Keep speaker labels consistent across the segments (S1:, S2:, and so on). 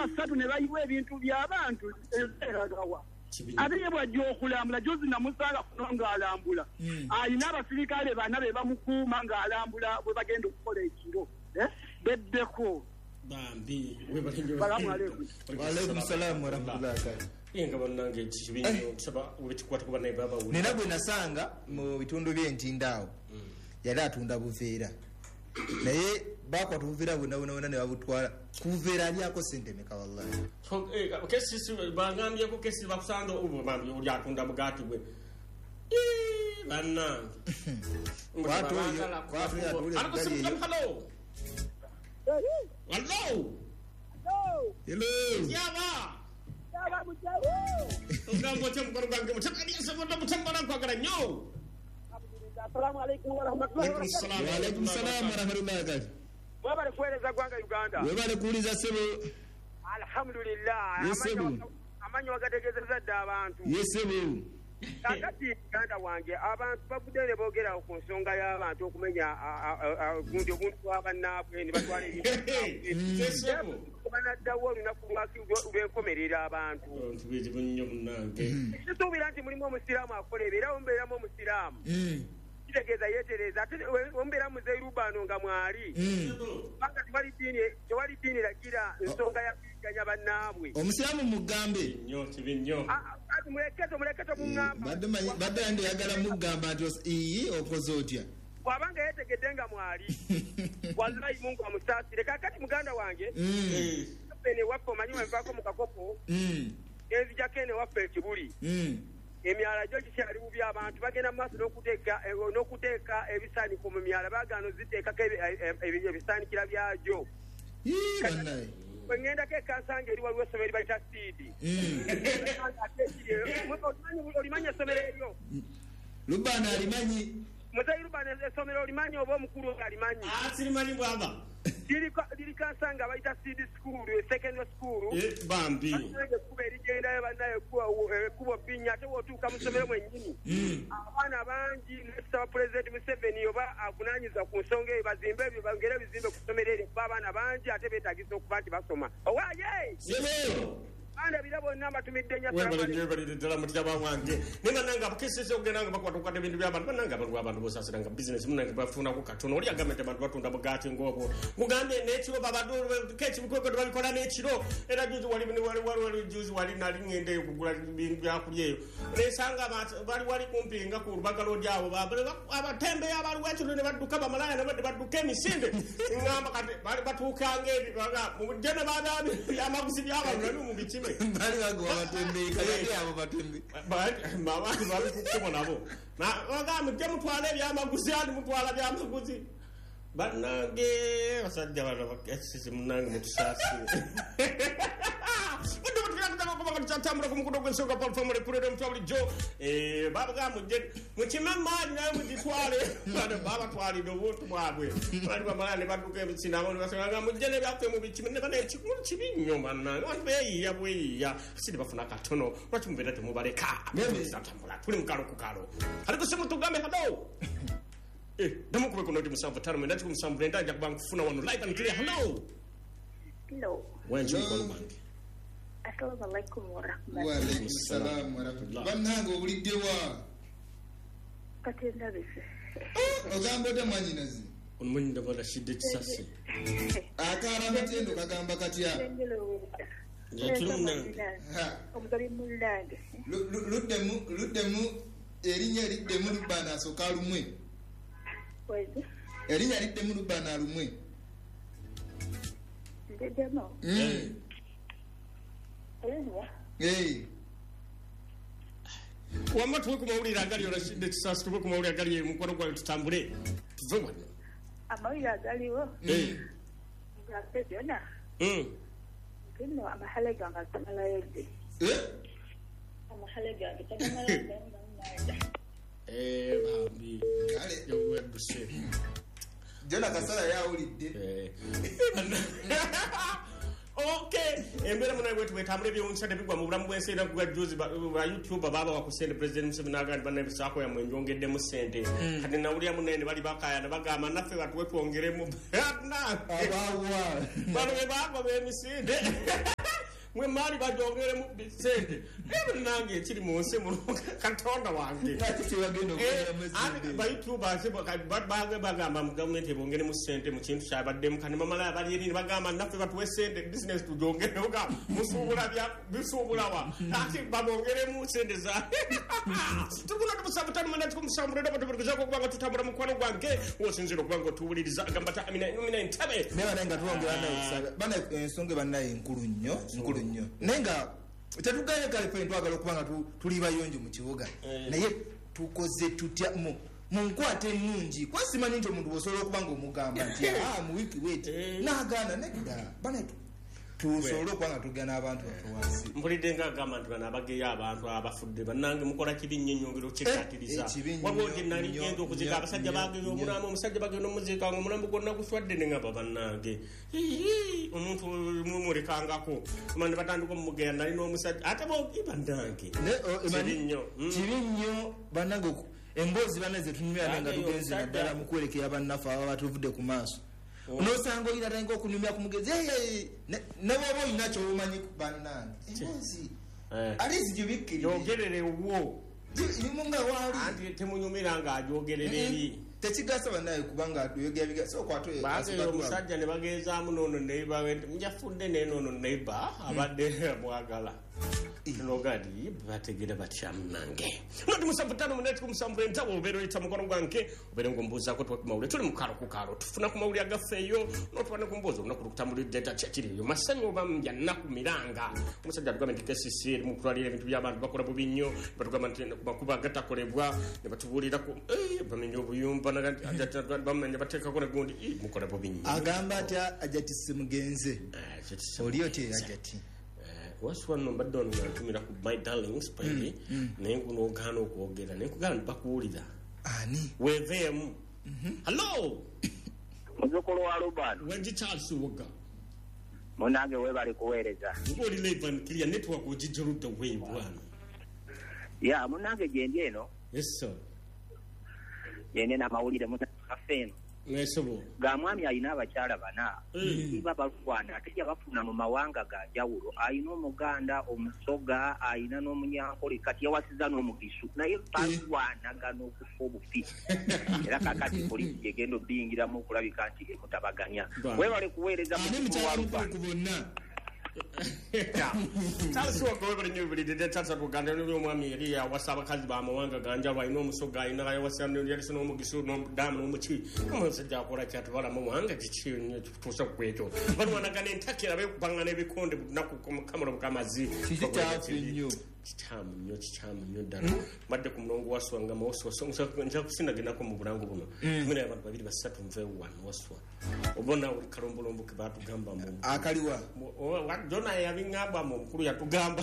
S1: 3 ne bayiwa ebintu by'abantu enseragawa ate ye bwajja okulambula jozi namusala kuno ng'alambula alina abasirikale bana be bamukuuma ng'alambula bwe bagenda okukola ekiro beddeko
S2: bambi
S1: salamu alaikum.
S3: Wa alaikum salaam wa rahmatullahi wa
S2: inga bannange ekibinyo tusaba wekikwata kuba naye baba wuli
S3: nina gwe nasanga mu bitundu by'entindaawo yali atunda buveera naye bakwata obuveera bwonna ne babutwala ku buveera alyako sente meka wallahi
S2: kesisi bangambyeko kesi bakusanga obubambi oli atunda bugaati bwe bannange
S3: hello
S2: yaba ugambo temukoro gange mutabaliya sabona mutambala kwagala nyo.
S1: Assalamu alaikum wa rahmatullahi wa barakatuh.
S3: Wa alaikum salaam wa rahmatullahi wa barakatuh.
S1: Wabale kueleza gwanga Uganda.
S3: Webale kuuliza sebo.
S1: Alhamdulillah. Amanyo wagategezeza dda abantu.
S3: Yesebo.
S1: Kakati Uganda wange abantu bavudde ne boogera ku nsonga y'abantu okumenya gundi omuntu w'abannabwe ne batwala ebintu.
S2: Yesebo.
S1: Banaddawo olunaku lw'enkomerera abantu.
S2: Ntubije bunyo munange.
S1: Situubira nti mulimu omusiraamu akolera era ombeeramu omusiraamu. Kitegeeza yeetereza ate ombeera muzeyirubano nga mwali. Banga tewali ddiini lagira nsonga ya kwiganya bannaabwe.
S3: Omusiraamu mugambe.
S2: Kibinyo.
S1: Mulekete mungamba.
S3: Badde yandi yagala mugamba nti iyi okoze otya.
S1: Bwabanga yeetegedde nga mwali. Wallahi Mungu amusaasire. Kakati muganda wange. Ene waffe omanyi wenvaako mu kakopo. Enzijako ene waffe ekibuli. Emyala gyo kikyali bubi abantu bagenda mu maaso n'okuteeka ebisaaniko mu myala baagaana oziteekako ebisaanikira byagyo. Bwe ŋŋendako ekansanga eri waliwo essomero libayita siidi. Olimanya essomero eryo?
S3: Lubana alimanyi.
S1: Muzeyi Lubana essomero olimanyi oba omukulu alimanyi?
S2: Sirimanyi bwaba.
S1: Liri kansanga bayita seed school, secondary school.
S2: Bambi.
S1: Kuba erigendayo bannaye kubo binya ate wootuuka mu ssomero mwennyini. Abaana bangi nesaba Pulezidenti Museveni oba avunaanyiza ku nsonga eyo bazimbe ebyo bongere ebizimbe ku ssomero eryo kuba abaana bangi ate beetagisa okuba nti basoma. Owaaye! Anda bila bonna batumidde nya
S2: salamu alaykum. Webali ddala mutaba wange. Nina nanga bukesese ogenda nga bakwata okwadde ebintu by'abantu bananga abantu bosasira nga business munanga bafuna ku katono oli agamete abantu batunda bugaati ngobo. Mugambe n'ekiro babadu keki bukoko babikola n'ekiro era juzi wali juzi wali nali ngende okugula bintu byakulya eyo. Nesanga bali kumpi nga ku Rubaga Road awo abatembe abali wekiro ne badduka bamalaya ne badduka emisinde. Ngamba kati bali batuuka ngeri mu jene badabi amaguzi by'abantu mu bichime.
S3: Bali bagwa batembe kali abo batembe.
S2: Mama bali kukomo nabo. Na wagamba mutwala ebyamaguzi ali mutwala byamaguzi. Banange basajja bano bakesisi munange mutusasi. Tambula kumukudo kwensonga platform rekurere mutwali jo baba gamuje mukimama nayo mutitwale baba twali do wotu bwabwe bali bamalane baduke bisina abo basanga mujene byaffe mu bichime ne bane chikuru chibinyo manna wanbe ya asidi bafuna katono batumubera temubaleka tambula tuli mukalo kukalo ariko semutugambe hado damu kube kuno dimusambu tano ndati kumsambu ndanja kubanga kufuna wano live and clear. Hello wenjo kolumande.
S4: Assalamu alaikum wa rahmatullahi.
S3: Wa alaikum salaam wa rahmatullahi. Banango obuliddewa.
S4: Katenda bise.
S3: Ogambo tamanyi nazi.
S2: Omanyi ndabala shidde kisasi.
S3: Akara matendo kagamba katya.
S4: Omugari mulande.
S3: Luddemu erinya liddemu Lubana asoka lumwe.
S4: Wezi.
S3: Erinya liddemu Lubana lumwe.
S4: Ndedemo.
S2: Wama tuwe kumawulira agali olashidde kisasi tuwe kumawulira agali mukwano gwayo tutambule tuve wano
S4: amawulira agaliwo ngate byonna kino amahale gange tamalayo amahale gange tamalayo
S2: bambi kale yoweduse
S3: jona kasala yawulidde
S2: Okay, embera muna wetu wetambule byo nsade bigwa mu bulamu bwense era kuga juzi ba YouTube baba wakusende President Museveni agandi bana bisako ya mwenjongedde mu sente kati na uli munene bali bakaya na bagama naffe batu wetu ongeremu na abawa bano be bako be misinde mwe mali bajongere mu bisente ebe nange ekiri mu nsi mu katonda wange baitu baze bagamba mu gavumenti ebongere mu sente mu kintu kyabadde mu kanima mala bali eri bagamba naffe batuwe sente business tujongere oga musubula bya bisubulawa ati babongere mu sente za tukuna tumusabutana mana tumusambura ndo batubuza ko kubanga tutambura mu kwano gwange wosinziro kubanga tuwuliriza agamba ta amina ntabe
S3: newa nenga tuongera nayo bana ensonge banaye nkulu nnyo nenga tetugaye kale pe twagala okubanga tuli bayonjo mu kibuga naye tukoze tutya mu nkwate nnungi kwasimanyi nti omuntu osobola okubanga omugamba nti mu wiki wait nagana negda bana tusobola okubanga tugana abantu batuwansi
S2: mpulidde nga agamba nti bano abageyo abantu abafudde bannange mukola kibi nnyo nyongera okikatiriza waliwo nti nali genda okuzika abasajja bageyo omulamu omusajja bagenda omuziika nga omulamu gwonna guswadde ne ngamba bannange omuntu mumulekangako mande batandika omumugeya nali n'omusajja ate bogi bannange kibi nnyo bannange emboozi banne zetunyumira nga tugenze naddala mu kwerekera bannaffe aba batuvudde ku maaso nosanga oyina tanga okunyumya ku mugezi nebwoba oyina kyobumanyi ku bannange emboozi alizi gyebikkirire yogerere wo imunga wali anti temunyumira nga ajogerera eri tekigasa bannaye kubanga yogera bigasa okwatwe bageyo omusajja ne bagezaamu noono neiba njafudde nenono neiba abadde mwagala nogadi bategera batya munange noti musabutano muneti kumusambula entabo obero ita mukono gwanke obere ngombuza ko twakuma tuli mukaro ku karo tufuna ku mawuli agafeyo notwana kumbozo nakutambulira data chakiriyo masanyo bamya nakumiranga umusajja gavumenti KCC mu kulalira ebintu by'abantu bakola bubinyo batugamba nti kubakuba gatakolebwa ne batubulira ku bamenyo obuyumba bamenya bateka ko gundi mukola bubinyo agamba atya ajatise mugenze oliyo te ajati waswa no badon ngatumira ku my darlings baby nengu no gano kwogera nengu gano bakuulira ani we them hello
S5: muzokolo wa Ruban
S2: wenji Charles woga
S5: monange we bali kuwereza
S2: ngoli levan clear network ujijuruta we bwana
S5: ya monange gende eno
S2: yes sir
S5: yene na mawulire mutafeno
S2: nesebo
S5: gamwami alina abakyala bana baba Rwanda atejja bafuna mu mawanga ga jawulo ayina omuganda omusoga ayina n'omunyankole kati yawasiza n'omugisu naye Rwanda gano okufa obufi era kakati polisi yegendo bingira mu kulabika nti mutabaganya webale kuweereza mu kubonna Charles wako bali nyubili de Charles akuganda n'omwami yali awasaba kazi ba mawanga ganja bayina omusoga ayina yawasana yali sino omugisu no damu n'omuchi omusajja akola kyatu bala mu wanga kikinyo tusa kwekyo bali wanagana entakira be kupangana ebikonde naku kamera bukamazi kichamu nyo dara badde ku mulongo waswanga mawoswa nja kusindagena ko mu bulango buno mina abantu babiri basatu mve one waswa obona uri kalombolombo ke batugamba mu akaliwa Jona yabingamba mu mukuru yatugamba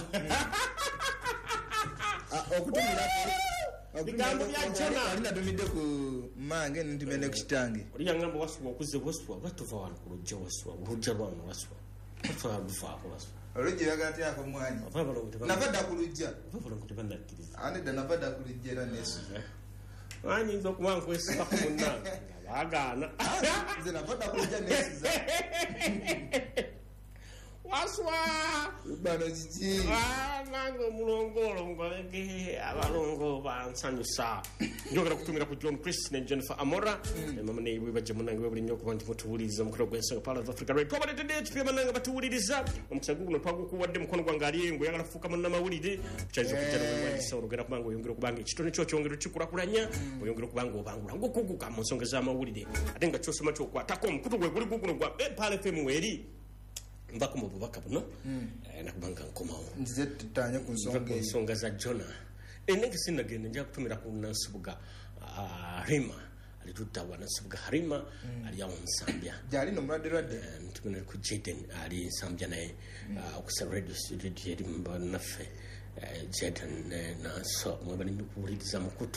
S5: okutumira bigambo bya Jona alina domide ku mange ntimene kukitange oli yangamba waswa okuze waswa batuva wano ku lujja waswa urujja lwange waswa batuva bufa waswa olujja yagati yako mwanya navada kulujja aneda navada kulujjera nesu anyinza okuba nkwesiba ku munnange bagana nze navada kulujja nesu waswa bano jiji nango mulongolo ngolege abalongo bansanyusa njogera kutumira ku John Chris ne Jennifer Amora mama ne iwe baje munange we buli nyoko bantu mutuwuliza mukoro gwensa Pala of Africa right probably today tpm mananga batuwuliriza omusagu guno twagu kuwadde mukono gwange ali engo yagala fuka munna mawulide kyaje kujana we wandisa orogera kubanga oyongera kubanga ekitone kyo kyongero kikulakulanya oyongera kubanga obangula ngokuguka mu nsonga za mawulide ate nga kyosoma kyokwatako omukutu gwe guli guno gwa Pala FM weri mbako mu bubaka buno nakubanga nkomawo nzize tutanya ku nsonga za Jona enenge sinagende nja kutumira ku Nansubuga Harima alitutawa Nansubuga Harima ali ya Nsambya jali no mradde ntumira ku Jaden ali Nsambya naye okusa radio studio yeri mbanafe Jaden na so mwabani ndikuwuliriza mukutu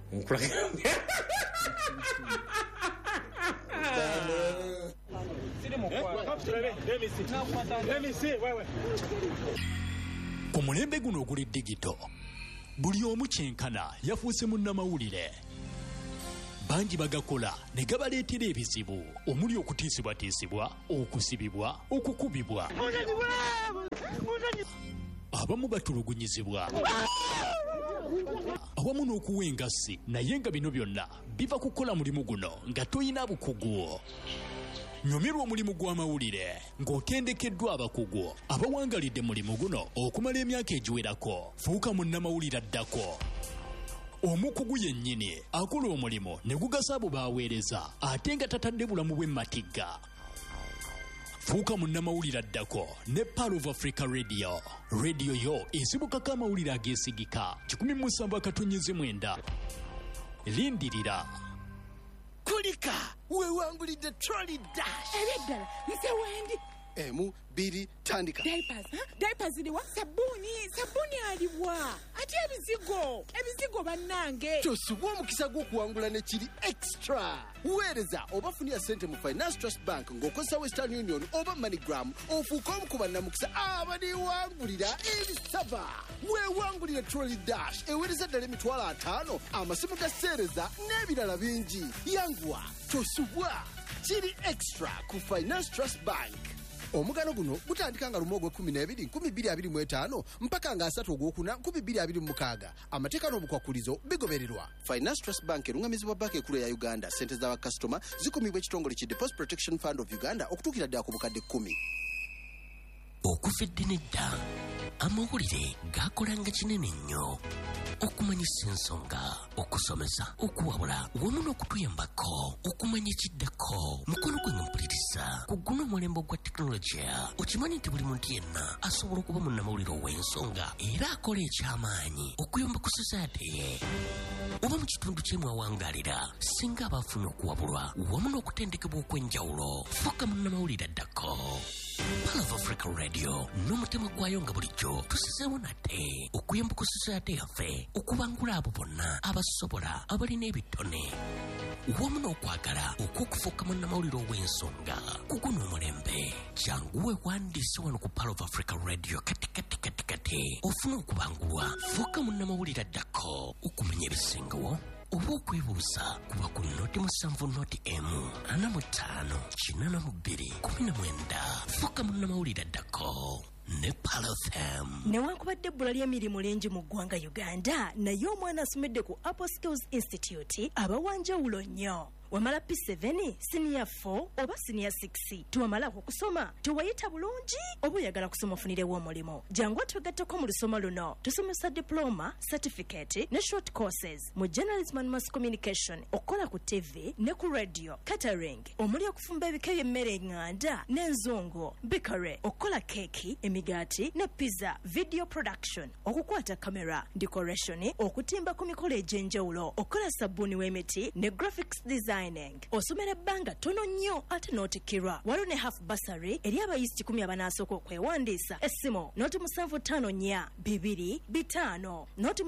S6: ku mulembe guno oguli digito buli omu kyenkana yafuuse munnamawulire bangi bagakola ne gabaleetera ebizibu omuli okutiisibwatiisibwa okusibibwa okukubibwa abamu batulugunyizibwa awamu n'okuwa engassi naye nga bino byonna biva kukola mulimu guno nga toyina bukugu. Nyumirwa omulimu gw'amawulire ng'otendekeddwa abakugu abawangalidde mulimu guno okumala emyaka egiwerako. Fuuka munnamawulire addako, omukugu yennyini akola omulimu ne gugasa abo baaweereza ate nga tatadde bulamu bwe matigga. Fuuka munnamawulire addako ne Pearl of Africa Radio. Radio yo esibukako amawulire ageesigika 17/9. Lindirira.
S7: Kulika wewangulidde trolley dash.
S8: Ebiddala nze wendi.
S7: 1, 2 tandika.
S8: Diapers liwa? Sabuni aliwa? Ati ebizigo bannange.
S7: Tosubwa omukisa gw'okuwangula ne kiri extra. Weereza obafunira ssente mu Finance Trust Bank ng'okozesa Western Union oba MoneyGram ofuuka omu ku bannamukisa abaliwangulira ebisava. Weewangulire trolley dash eweereza ddala $5,000, amasimu ga sseereza n'ebirala bingi. Yanguwa tosubwa, kiri extra ku Finance Trust Bank. Omugano guno gutandika nga lumu ogw'Okubiri 2025 mpaka nga 3 Ogwokuna 2026. Amateeka n'obukwakulizo bigobererwa. Finance Trust Bank erungamizibwa banka ekulu ya Uganda. Ssente z'abakasitoma zikumibwa ekitongole ki Deposit Protection Fund of Uganda okutuukira ddala ku bukadde 10.
S9: Okuva edda nedda amawulire gaakolanga kinene nnyo okumanyisa ensonga, okusomesa, okuwabula wamu n'okutuyambako okumanya ekiddako. Mukono gwe nga mpuliriza ku guno omulembe gwa tekinologiya. Okimanyi nti buli muntu yenna asobola okuba munnamawulire ow'ensonga era akola eky'amaanyi okuyamba ku society ye oba mu kitundu kye mwawangalira singa abafunye okuwabulwa wamu n'okutendekebwa okw'enjawulo. Fuuka munnamawulire addako. Pearl of Africa Radio n'omutima gwayo nga bulijjo tusizeewo nate okuyamba ku society yaffe okubangula abo bonna abasobola abalina ebitone wamu n'okwagala okw'okufuuka munnamawulire ow'ensonga ku guno omulembe. Janguwe wandiise wano ku Pearl of Africa Radio kati ofuna okubangulwa. Fuuka munnamawulire addako okumanya ebisingawo oba okwebuuza kuba ku noti 7 noti emu 45-82-19. Fuuka munnamawulire addako ne Pearl FM.
S10: Newankubadde ebbula ly'emirimu lingi mu ggwanga Uganda, naye omwana asomedde ku Apple Skills Institute abawanjawulo nnyo. Wamala P7, Senior 4 oba Senior 6. Tuwamala okusoma, tuwayita bulungi oba oyagala kusoma ofunirewo omulimo. Jangu twegatteko mu lusoma luno. Tusomesa diploma, certificate ne short courses mu journalism and mass communication, okukola ku TV ne ku radio, catering, omuli okufumba ebika by'emmere eŋŋanda n'enzungu, bakery, okukola keeki, emigaati ne pizza, video production, okukwata kamera, decoration, okutimba ku mikolo egy'enjawulo, okukola sabbuuni w'emiti ne graphics design. Osomera ebbanga tono nnyo ate n'otikirwa. Waliwo ne half bursary eri abayisi 10 abanasooka okwewandiisa. Essimu noti 754-225 noti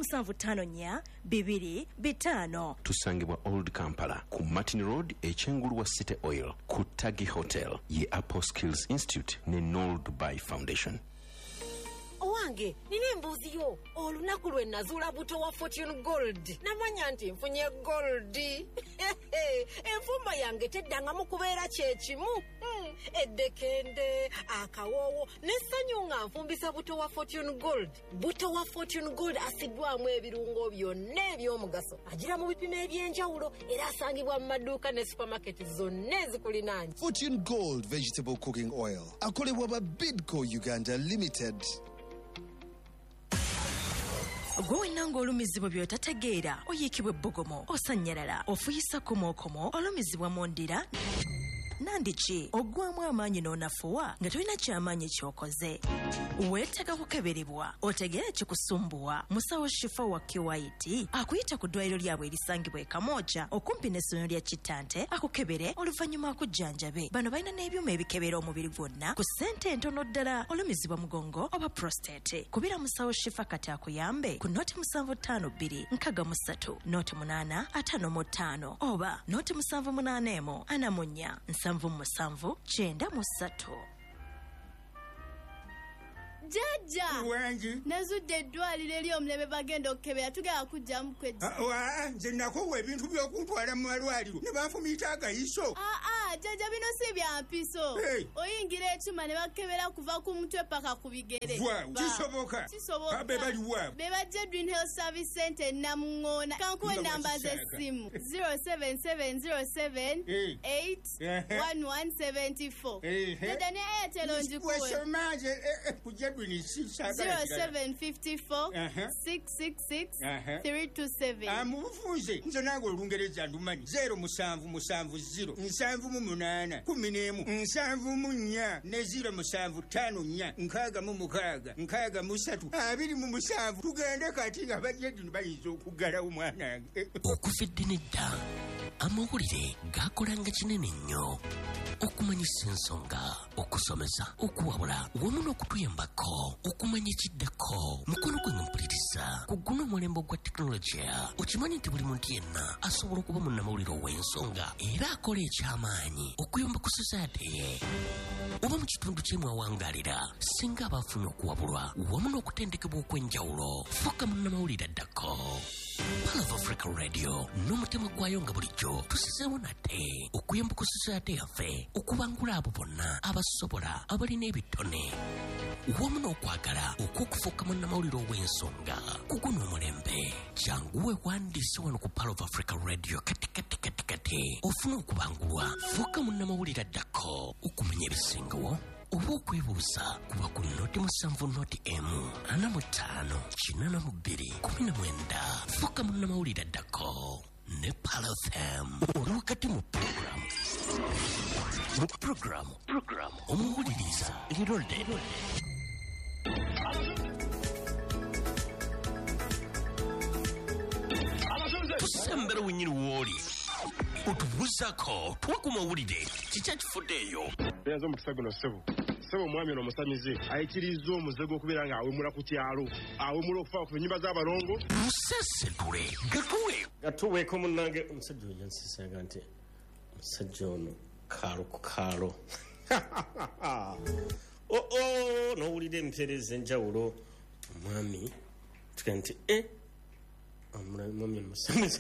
S10: 754-225.
S11: Tusangibwa Old Kampala ku Martin Road ekyengulu wa City Oil ku Tagi Hotel ye Apple Skills Institute ne Noel Dubai Foundation.
S12: Owange, nina embuuziyo. Olunaku lwe nazuula buto wa Fortune Gold. Namanya nti nfunye gold. Enfumba yange teddangamu kubeera kyekimu. Eddekende, akawoowo, n'essanyu nga nfumbisa buto wa Fortune Gold. Buto wa Fortune Gold asiddwamu ebirungo byonna eby'omugaso. Agira mu bipimo eby'enjawulo era asangibwa mu maduuka ne supermarket zonna ezikulinaanye.
S13: Fortune Gold Vegetable Cooking Oil. Akolebwa ba Bidco Uganda Limited.
S10: Gwe wenna ng'olumizibwa by'otategeera oyiikibwa ebbugumu, osanyalala, ofuyisa komokomo, olumizibwa mu ndira nandiki oggwamu amaanyi n'onafuwa nga tolina kyamaanyi ky'okoze. Weetaaga kukeberebwa otegeere kikusumbuwa. Musawo Shifa wa Kiwaiti akuyita ku ddwaliro lyabwe erisangibwa e Kamooja okumpi n'essomero lya Kittante akukebere oluvannyuma akujjanjabe. Bano balina n'ebyuma ebikebera omubiri gwonna ku ssente entono ddala. Olumizibwa mugongo oba prostate. Kubira Musawo Shifa kati akuyambe ku noti 752-63 noti 855 oba noti 781 773.
S14: Jaja wangi nazudde eddwaliro eri omulebe bagenda okukebera tugenda kujjamu kwejja.
S15: Nze nakowa ebintu by'okuntwala mu malwaliro ne banfumiita agayiso.
S14: jjajja bino si bya mpiso oyingira ekyuma ne bakebera kuva ku mutwe paka ku bigere
S15: kisoboka abe bali waabwe
S14: be bajja Green Health Service Center namuŋŋoona kankuwe namba z'essimu 07707 81174 dada ne Airtel onjikuwe 0754 666 327
S15: mubufunze nze nange olungereza ndumanyi 0770 788 11 ne 0754 663 tugende kati nga bajjedini bayinza okuggalawo mwanange
S9: okufedde nedda amawulire gakolanga kinene nnyo okumanyisa ensonga okusomesa okuwabula wamu n'okutuyambako okumanya ekiddako mukono gwe mpuliriza ku guno omulembe gwa tekinologiya okimanyi nti buli muntu yenna asobola okuba munnamawulire ow'ensonga era akola eky'amaanyi okuyamba ku society ye oba mu kitundu kyemwawangalira singa abafunye okuwabulwa wamu n'okutendekebwa okw'enjawulo fuuka munnamawulire addako Pal of Africa Radio n'omutima gwayo nga bulijjo tusizeewo nate okuyamba ku society yaffe okubangula abo bonna abasobola abalina ebitone wamu n'okwagala okw'okufuuka munnamawulire ow'ensonga ku guno omulembe janguwe wandiise wano ku Pal of Africa Radio kati ofuna okubangulwa fuuka munnamawulire addako okumanya ebisingawo oba okwebuuza kuba ku noti 7 noti emu 45 82 fuuka munnamawulire addako ne Pal FM oli wakati mu programu omuwuliriza erirolde tusembera wenyini wooli otubuuzako tuwa ku mawulire kikyakifuddeeyo
S16: eyaza omukisa guno ssebo omwami ono omusamize ayikiriza omuze gw'okubeera nga awemula ku kyalo awemula okufa ku nnyimba z'abalongo
S9: lusesedule
S5: gatuweeko munnange omusajja oyo yansisaga nti omusajja ono kaalo ku kaalo n'owulira empeereza enjawulo omwami tugaa nti omwami ono musamize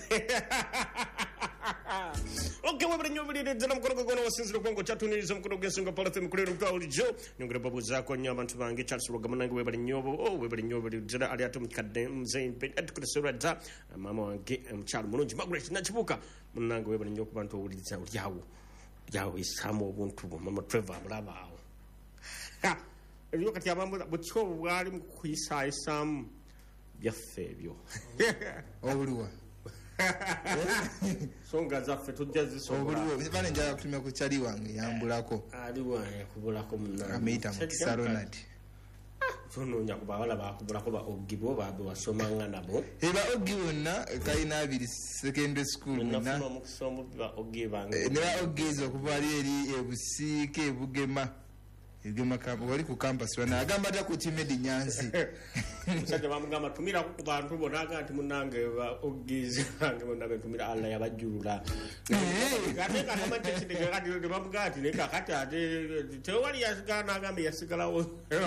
S5: Okay, wewe nyo bili dena mkono gono wasinzira kwango chatuniriza mkono gensonga Pal FM kulero mtawulijo nyongera babu zako nya abantu bange Charles Rugamanange wewe bali nyobo wewe nyobo dena ali atum kadde mzain pen atukura da mama wange mchalo mulungi Margaret nachibuka munange wewe bali nyo ku bantu owuliriza yawo isamo obuntu bo mama Trevor mulabawo ebyo kati abambo butyo bwali mukuyisa isamu byafebyo
S3: obuliwa
S5: songa zaffe tujja zisobola
S3: bane njala kutumya ku kyali wange yambulako
S5: ali wange kubulako munange
S3: ameita mu Saronat
S5: zononya kuba wala bakubulako ba ogibo babe wasomanga nabo
S3: eba ogibo na kaina abiri secondary school na
S5: no mukusomo ba ogibange
S3: ne ba ogizo kubali eri ebusike bugema Igema kampo wali ku campus wana agamba ta ku Timedi Nyanzi
S5: musajja bamugamba tumira ku bantu bonaga ati munange ba ogizi nange bonaga tumira alla yabajulula gate kana manje kide gadi de bamugati ne kakati ate tewali yasigana agambe yasigalawo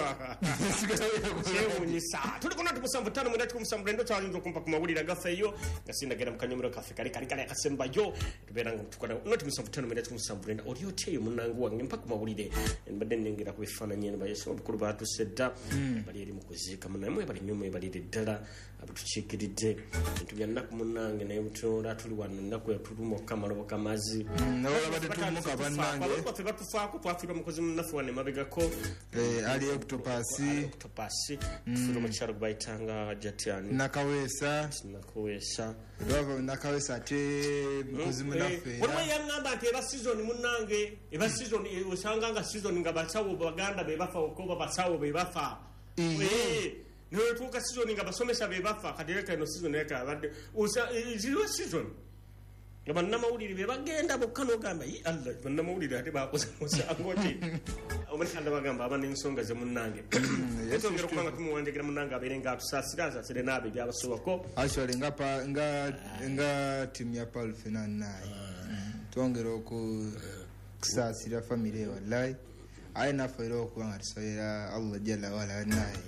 S5: sewu ni saa tuli kuna tukusambu tano mwenda tukumsambu ndo chalinzo kumpa kumawulira gafeyo gasinda gera mukanyumiro kafe kali akasemba yo tubera tukona no tukumsambu tano mwenda tukumsambu ndo audio teyo munange wange mpaka kumawulire mbadde nengera kubifananye ne bayeso bukuru batu sedda bali eri mukuzika munamwe bali nyumwe bali ddala abatuchikiridde ntugenda kumunange naye mutola tuli wano ndako yatulumo kamalo kamazi
S3: nawola batutumuka bannange
S5: bako batufaako twafira mukozi munafu wane mabegako
S3: ali octopasi
S5: firo mukyalo bayitanga jatiani
S3: nakawesa ndova nakawesa te mukozi munafu
S5: waliwo yangamba nti eba season munange eba season osanga nga season nga basawo baganda bebafa okoba basawo bebafa no tuka season nga basomesa bebafa kadireka ino season eka abadde zero season Gabana mawulire bebagenda bokkano gamba yi Allah bana mawulire ate bakoze musangote omukanda bagamba abana ensonga ze munange yetongera kubanga tumuwandikira munange aberenga atusasiraza sire nabe byabasobako
S3: actually nga team ya Pal Finan naye tongera oku kusasira family wallahi aina fero kubanga tusoyera Allah jalla wala naye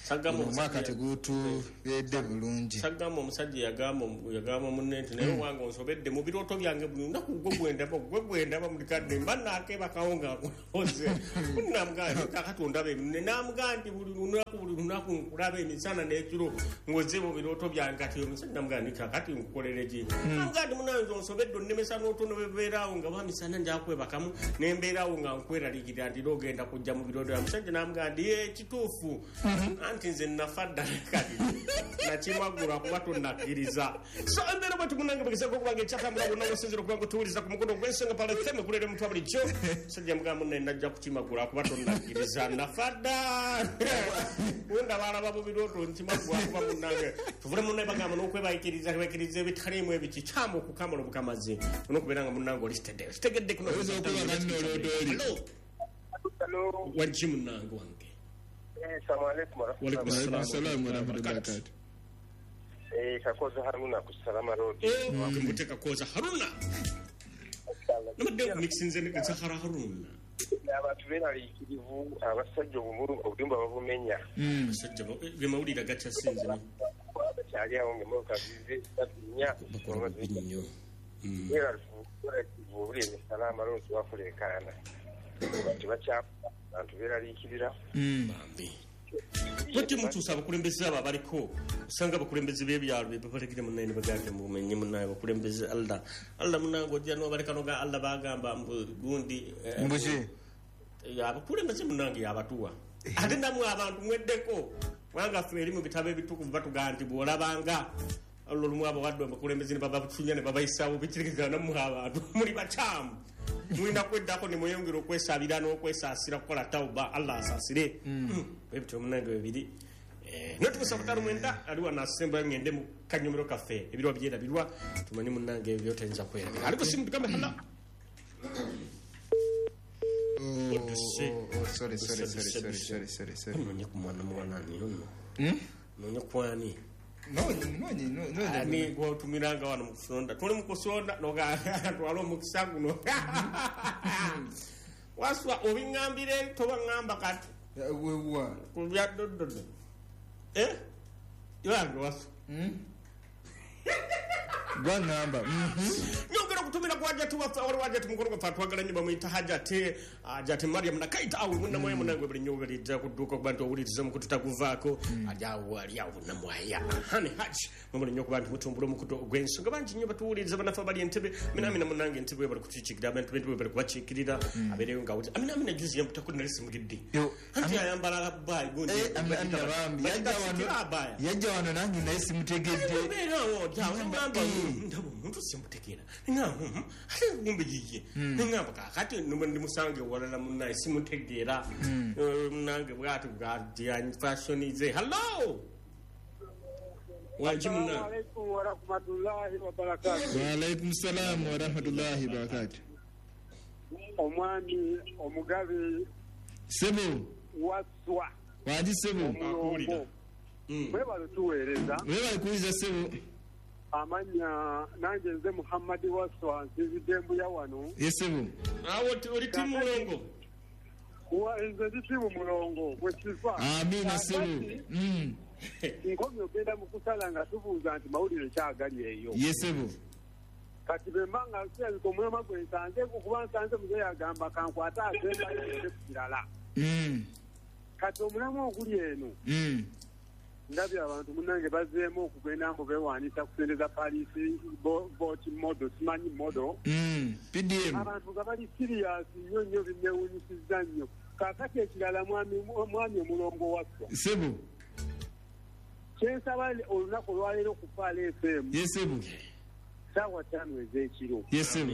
S3: omwaka tegutubeedde bulungi.
S5: Sagamba omusajja yagamba munne nti naye wange onsobedde mu birooto byange buli lunaku gwegwendaba muli kadde mba naakeba kawunga nkoze namugamba kakati ondaba namugamba nti buli lunaku nkulaba emisana n'ekiro ngoze mu birooto byange kati omusajja namugamba nti kakati nkukolere ki namugamba nti munange onsobedde onnemesa n'otono bebeeraawo nga bamisana njakwebakamu nembeeraawo nga nkweraliikirira nti ogenda kujja mu birooto bya musajja namugamba nti kituufu anti nze nafadda kati nakimagula kuba tonnakkiriza so embeera bwe tumunange bagezaako okubanga ekyatambula bonna osinzira okuba nga otuwuliza ku mukono gw'ensonga pala fm kulere mutwa bulijjo musajja mugamba munne najja kukimagula kuba tonnakkiriza nafadda wenda balaba mu birooto nkimagula kuba munnange tuvule munnaye bagamba n'okwebayikiriza ebitaliimu ebikikyamu okukamala obukamazi onokubeera nga munnange oli kitegedde kuno wajji munnange wange.
S17: Waalaikum salaam wa rahmatullahi. Kakoza Haruna ku Salama Road.
S5: Kumute Kakoza Haruna. Namadde kumixinze ne Sahara Haruna.
S17: Abantu beeraliikirivu abasajja obudumba babumenya.
S5: Abasajja be mawulira gacha sinze ne.
S17: Kyali awo ngemoka bize tabinya.
S5: Bakora binyo.
S17: Buli ne Salama Road wafulekana. Abantu beeraliikirira.
S5: Bambi. Bati mutuusa abakulembeze abo abaliko osanga abakulembeze b'ebyalo bebabalekire munnaye ne bagambye mumenye munnaye abakulembeze Allah munange ojja n'obalekano ga Allah bagamba gundi
S3: mbuki
S5: abakulembeze munange yabatuwa ate namwe abantu mweddeko wanga ffe eri mu bitabo ebitukuvu batugamba nti bw'olabanga olumu abawadde abakulembeze ne babafunya ne babayisaawo bikirikizana mu abantu muli bakyamu mulina kweddako ne mweyongera okwesaabira n'okwesaasira kukola tawuba Allah asaasire ebityo munange bibiri notukusa kutalo mwenda aliwa nasemba ngende mu kanyomero kafe ebirwa byerabirwa tumanyi munange byotenza kwerabira aliko simu tugambe hala
S3: sorry
S5: nonye kumwana mwanani nonye kwani ani gwotumiranga wano mukusonda tuli mukusonda noga twalo mukisaguno waswa obingambire toba ngamba kati
S3: wewa
S5: kubya dododo yange waswa
S3: bangamba
S5: nyongera kutumira kwaja tuwafa wali waja tumukoro kwa twagala nyimba muita hajate ajate Mariam nakaita awu muna moyo munango bali nyobali ja kuduka kubantu owuliriza mu kututaguvako ajawo ali awo na mwaya hani haji mumuli nyoko bantu mutumbulo mukuto gwenso banji nyoba tuwuliriza banafa bali entebe mina munange entebe bali kuchikira abantu bentu bali kwachikirira abereyo ngawuti amina juzi yamutakuri nalisi mugiddi anti ayambala bayi gundi
S3: yajja wano nange nalisi mutegedde
S5: ndabo muntu simutekera ngamba ngumbe yiye ngamba kakati ndi musange walala munnaye simutegera munange bwatu bwa fashion ize hello wajimuna
S18: wa alaykum wa rahmatullahi wa barakatuh
S3: wa alaykum salam wa rahmatullahi wa barakatuh
S18: omwami omugabe
S3: sebo
S18: waswa
S3: waji sebo
S18: akulira webale tuweereza
S3: kuiza sebo
S18: amanya nange nze Muhammad waswa nzizidde mbuya wano
S3: yesebo
S5: awo oli timu mulongo
S18: nze ndi timu mulongo bwekiva
S3: amina sebo
S18: nkomye ogenda mu kusala nga tubuuza nti mawulire kyagali eyo
S3: yesebo
S18: kati bembanga sirabika omulema gwe nsanze kuba nsanze muzeeyi agamba kankwata asembayoe ku kirala kati omulema oguli eno ndabye abantu munange bazeemu okugenda ngo beewaanisa kusendeza palisi boti modo simanyi modo
S3: pdm
S18: abantu nga bali siriyasi nnyo binnewunyisiza nnyo kakati ekirala mwami omulongo waswa
S3: sebo
S18: kyensaba olunaku olwaleero ku faala fm
S3: yesebo
S18: saawa 5 ez'ekiro
S3: yesebo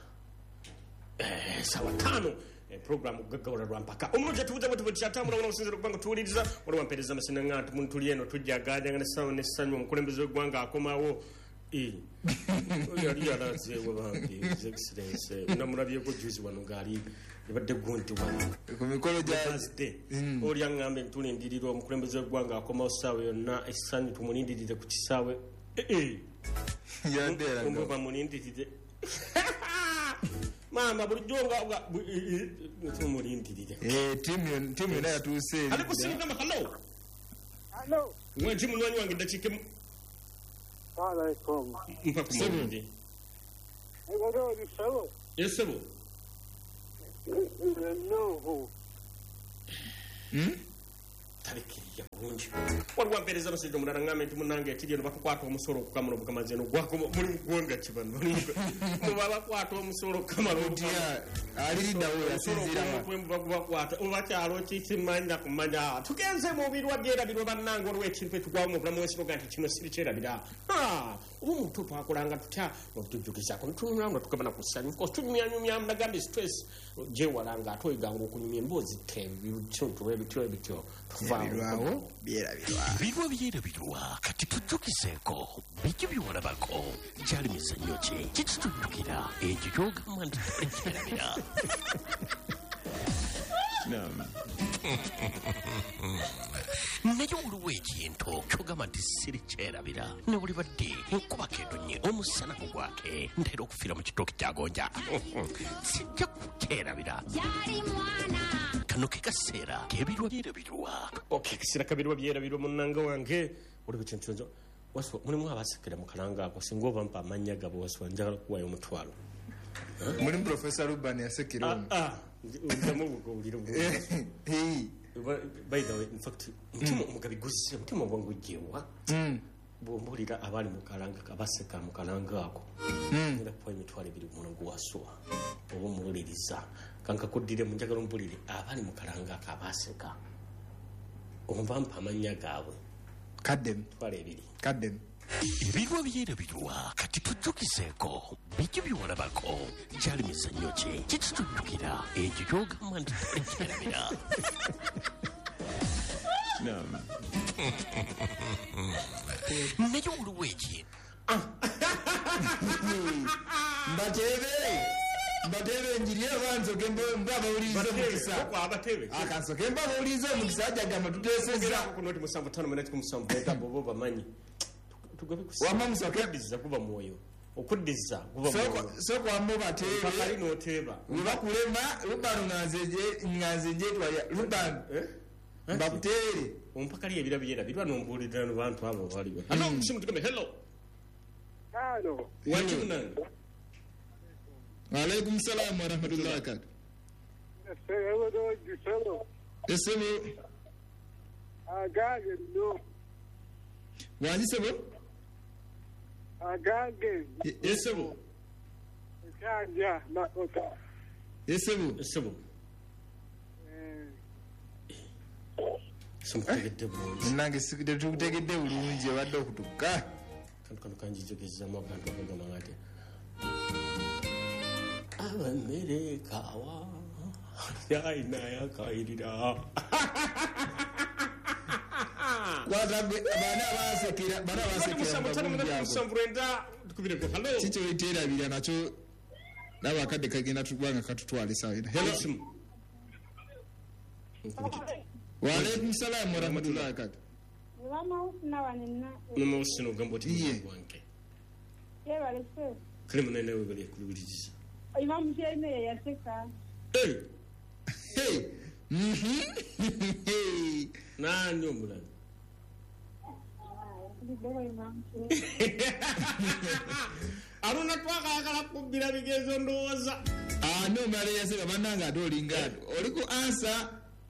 S5: saawa 5 program gagawula lwampaka omulungi tubuze bwe tubukyatambula wona osinzira okuba nga tuwuliriza waliwo ampeereza amasina nga nti muntu lyeno tujjagajanga nessanyu omukulembeze w'eggwanga akomawo yali yalazeewe bambi excellence namulabyeko juzi wano ng'ali ebadde gunti wano
S3: ku mikolo
S5: gyazde oli aŋŋambe ntulindirira omukulembeze w'eggwanga akomawo ssaawa yonna essanyu tumulindirire ku kisaawe bamulindirire mama bulijjo nga tumulindirire
S3: timu yonna yatuuse
S5: ali kusinga mahalo
S18: Hello.
S5: Mwaji munywanyi wange dakika
S18: Alaikum.
S5: mpa kumwanje.
S18: Ego ni sabo.
S5: Yesebo.
S18: No.
S5: Tarikiriya bulungi waliwo mpeereza abasajja omulala ngamba nti munange ekiri eno bakukwata omusolo okukamala obukamazeno gwako muli mugwanga kibano muba bakwata omusolo okukamala
S3: aliriddawo
S5: yasinzirabakwata obakyalo kikimanya kumanya tugenze mu birwa byerabirwa bannange waliwo ekintu ekigwamu obulamu wensinoga nti kino siri kyerabira oba omuntu twakolanga tutya notujjukizako nitunulanga tukabana ku ssanyu tunyumyanyumyamu nagambye stress gyewalanga ate oyiganga okunyumya emboozi ebintu ebityo
S3: birwawo
S9: birwa byerabirwa kati tujjukizeeko bijjo biwalabako gyali mizannyo ki kikitujjukira ekyo kyogamba nti tulikyerabira naye waliwo ekintu kyogamba nti siri kyerabira ne buli badde enkuba kedonye omusana mugwake ntera okufiira mu kitooki kyagonja sijja kukyerabira kano ke kaseera kebirwa byerabirwa
S5: kaseera kabirwa byerabirwa munnanga wange waliwo ekintu nzo waswa mulimu abasekera mu kalanga ako singa oba mpa amannya gabo waswa njagala kuwayo omutwalo
S3: mulimu professor Ruban yasekera
S5: by the way in fact mutima omugabi guzise mutima gwange ujjewa bw'ompulira abali mu kalanga abaseka mu kalanga ako era kuwa emitwalo ebiri mulongo waswa oba omuwuliriza kankakuddire munjagala ompulire abali mu kalanga ako abaseka omva mpa amannya gaabwe
S3: kaddem
S5: twala ebiri
S3: kaddem
S9: ebirwa byerabirwa kati tujjukizeeko bijjo biwalabako gyali mizannyo ki kikitujjukira ekyo kyogamba nti tulikyerabira naye waliwo ekintu
S3: mbatebe njiri abanzoke mbabawuliriza omukisa akansoke mbabawuliriza omukisa ajagamba tuteeseza
S5: kunoti 75 bobo bamanyi
S3: wama musoke
S5: kuba mwoyo okuddiza kuba
S3: soko wambo bateebe
S5: pakali noteeba
S3: webakulema Ruban nganze njetwaya Ruban bakuteere
S5: ompakali ebirabira birwa nombuulirira no bantu abo baliwo hello simu tukambe hello wajunanga
S3: Alaikum salam wa rahmatullahi wa barakatuh. Esebo.
S18: Agage no.
S3: Wani sebo?
S18: Agage.
S5: Esebo.
S18: Kanja makota.
S5: Esebo. Somtegedde bulungi.
S3: Nange sikide tukutegedde bulungi wadde okutuka.
S5: Kano kanjijogezzamu abantu abagamba ngate. Amerika wa yaina yakairira
S3: kwatagwe bana basekera
S5: musamburenda tukubireko hello
S3: kicho iterabira nacho nabakadde kagenda tubanga katutwale saina hello wa alaikum salam wa rahmatullahi wa barakatuh
S19: Mama usina wanena
S5: mama usina ugambo ti wange
S19: yebale se
S5: kalimu nene webale kulubiriza
S19: Imam Jene yaseka.
S3: Hey.
S5: Nani omulala? Aruna twakayagala kubbira bigezo ndowooza.
S3: Ani omulala yaseka bannanga ate olinga ati oliko ansa.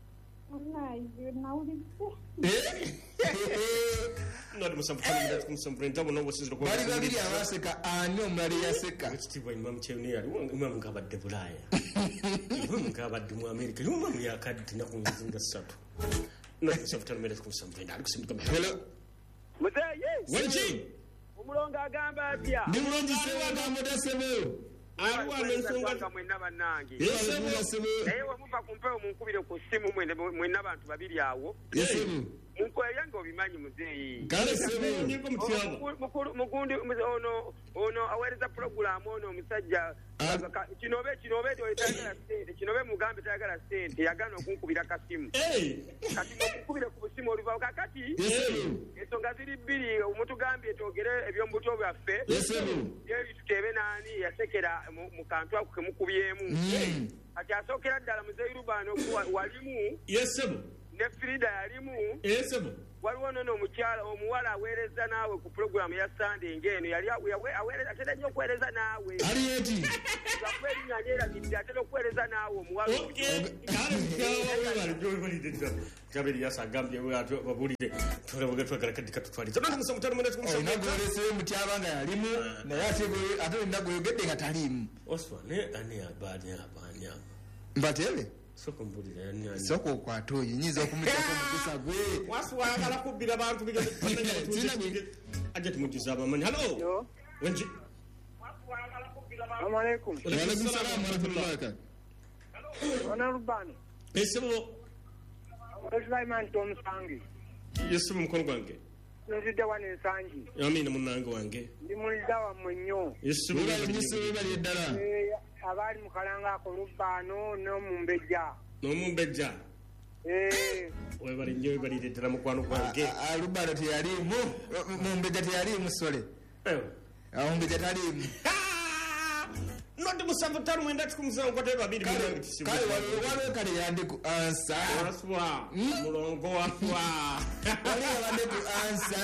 S3: Nodi musamburenta bono obusinzira kuba bali babiri abaseka ani omulala yaseka
S5: ekitibwa imam chewni ali imam ngabadde Bulaaya imam ngabadde mu Amerika imam yakadde na kunzinga satu nodi musamburenta musamburenta ali kusimbuka
S3: hello
S1: muzeye
S5: wenji
S1: omulongo agamba atya
S3: ndi mulongi sewa agamba tasebo
S5: aliwana ensonga
S1: mwenna bannange
S3: naye
S1: wemuva ku mpewo munkubire ku ssimu mwenna bantu babiri awo munkoyange obimanyi muzeeyi mugundi ono aweereza puroguramu ono omusajja kinobe tayagala sente kinobe mugambe tayagala sente yagana okunkubira kasimu kati okunkubire ku busimu oluvawo kakati ensonga ziri bbiri omutugambye twogere ebyomubuto bwaffe yeeri tuteebe naani yasekera mu kantu ako kemukubyemu kati asookera ddala muzeeyi Ruban walimu ne Frida yalimu
S5: esebo
S1: waliwo nono omuwala aweereza naawe ku pulogulaamu ya Sunday ng'eno yali aweereza atera nnyo okuweereza naawe
S3: ali eti
S1: gakwerinnya neerabidde atera okuweereza naawe omuwala
S5: kabiri yasagambye babulire tulabuge twagala kadi katutwaliza
S3: nagoleseye mutyaba nga yalimu naye ate nagoyogedde nga taliimu
S5: oswane ani abanya
S3: mbatebe
S5: sokumbulira
S3: soko okwata oyo nyinza okumutyako mukisa gwe
S5: wasiwagala kubbira bantu ajja tumugiza abamanyi halo wenji
S18: Assalamu alaikum.
S3: Wa alaikum salaam wa rahmatullahi wa barakatuh.
S18: Ona rubani.
S5: Esebo.
S18: Sulaiman Tom Sangi.
S5: Yesu mukono gwange.
S18: Nzidde wano ensangi.
S5: Amina munange wange.
S18: Ndi mulida wammwe nnyo.
S5: Yesu
S3: bali eddala.
S18: Abaali mu kalanga ako Lubbaano n'omumbejja.
S5: Webali nnyo webalire ddala mukwano gwange.
S3: Lubbaano teyaliimu, mumbejja teyaliimu sole. Mumbejja taliimu.
S5: Noti musanvu ttaano mwenda tukumusanvu kwate babiri munange tisibu.
S3: Kale waliwo kale yandiku ansa.
S5: Waswa. Mulongo waswa.
S3: Waliwo yandiku ansa.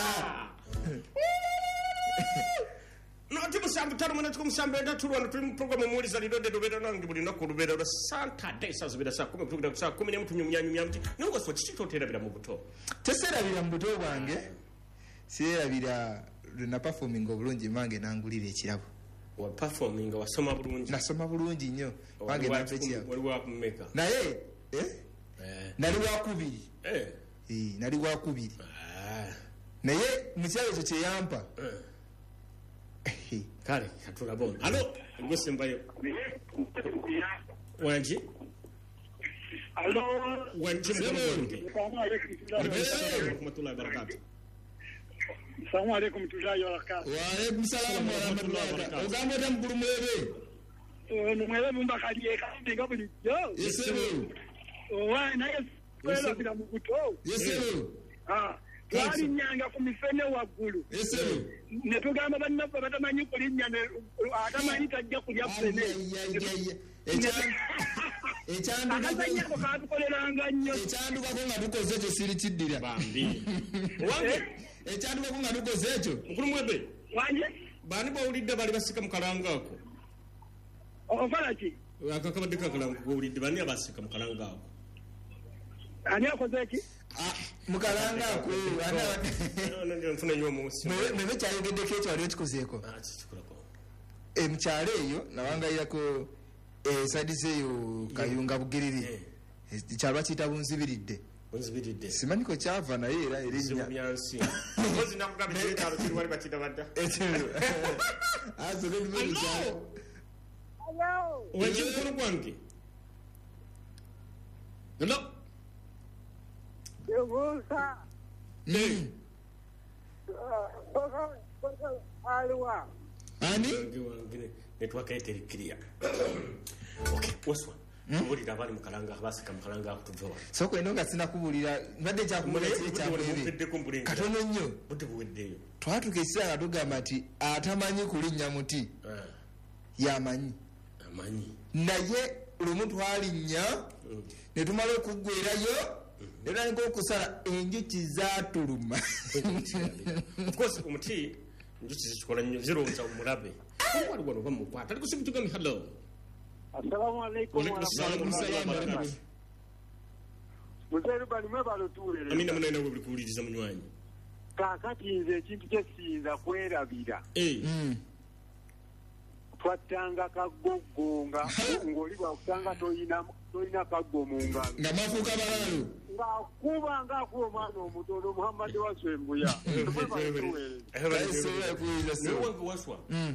S5: Noti musanvu ttaano mwenda tukumusanvu enda tulwana tuli mu programu muwuliza lidode lubeera nange buli lunaku lubeera lwa Saturday saa zibiri saa 10 kutugenda ku saa 10 n'emu tunyumyanyumya muti naye waswa kiki kyoterabira mu buto?
S3: Teserabira mu buto bwange. Sirabira luna performing obulungi mange nangulira ekirabo.
S5: Wa performing wasoma bulungi.
S3: Nasoma bulungi nnyo. Wange napekia.
S5: Wali wa kumeka.
S3: Naye nali wakubiri. Nali wakubiri. Naye mukyalo kyo kyeyampa.
S5: Kale katulabona. Halo, ngose mbayo. Wanji?
S18: Halo,
S5: wanji mkonge. Rahmatullahi barakatuh.
S18: Assalamu alaikum tujayo barakatuh.
S3: Wa alaikum salaam wa rahmatullahi barakatuh. Ugambe tamkuru mwebe.
S18: Mwebe mbakaliye kandi ngabuli yo.
S3: Yesu.
S18: Wa na Yesu. Wela bila mukuto.
S3: Yesu.
S18: Twali nyanga ku mifene waggulu.
S3: Yesu.
S18: Ne tugamba bannaffe batamanyi kulinnya ne atamanyi tajja kulya ffene. Ekyanduko katukoleranga nnyo.
S3: Ekyandukako nga tukoze ekyo siri kiddira.
S5: Bambi. Wange.
S3: Ekyandukako nga tukoze ekyo.
S5: Mukulu mwebe.
S18: Wanje.
S5: Bani bawulidde bali basika mu kalanga ako.
S18: Okola ki?
S5: Akakabadde kakalanga bawulidde bani abasika mu kalanga ako.
S18: Ani akoze ki?
S3: Mukalanga ako
S5: nfuna nnyo omunsi.
S3: Mebe kyayogeddeko ekyo waliwo kikozeeko. Mukyalo eyo nawangayirako sadize eyo Kayunga Bugiriri. Kyalwa kiyita Bunzibiridde. Simaniko kyava naye era erinnya.
S5: Mpozi nakugambye ekitalo kiri wali bakita badda.
S18: Hello.
S5: Wenji mukono gwange. Hello.
S18: Yevusa. Aliwa.
S3: Ani?
S5: Network eteri clear. Okay, waswa. Kubulira abali mu kalanga abasika mu kalanga akutuva.
S3: Soko eno nga sina kubulira mbadde kyakumulira kiri kyabwere. Katono nnyo.
S5: Budde buweddeyo.
S3: Twatuka ekiseera tugamba nti atamanyi kulinnya muti. Yamanyi.
S5: Amanyi.
S3: Naye lumu twalinnya ne tumala okuggwerayo era ng'okusala enjuki zaatuluma.
S5: Of course umuti njuki zikikola nnyo zirowooza omulabe. Wali wano bamukwata ali kusibu tugambi hello.
S18: Assalamu alaikum wa rahmatullahi wa barakatuh. Muzeru bali mwebalo tuulere.
S5: Amina munene we buli kuwuliriza munywanyi.
S18: Kaakati nze ekintu kyesinza kwerabira. Twattanga kagoggo ng'oli bwakutanga toyina kaggo mu ngalo.
S3: Nga mafuuka balaalo.
S18: Ng'akuba omwana omutono Muhammad Waswembuya.
S5: Newange waswa.